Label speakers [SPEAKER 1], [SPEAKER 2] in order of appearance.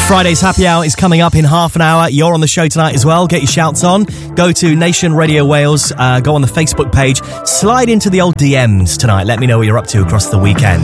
[SPEAKER 1] Friday's Happy Hour is coming up in half an hour. You're on the show tonight as well. Get your shouts on. Go to Nation Radio Wales. Go on the Facebook page. Slide into the old DMs tonight. Let me know what you're up to across the weekend.